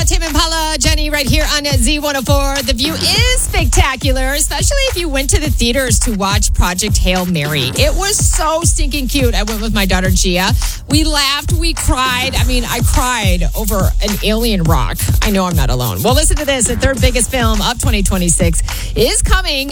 Tame Impala, Jenny, right here on Z104. The view is spectacular, especially if you went to the theaters to watch Project Hail Mary. It was so stinking cute. I went with my daughter, Gia. We laughed, we cried. I mean, I cried over an alien rock. I know I'm not alone. Well, listen to this. The third biggest film of 2026 is coming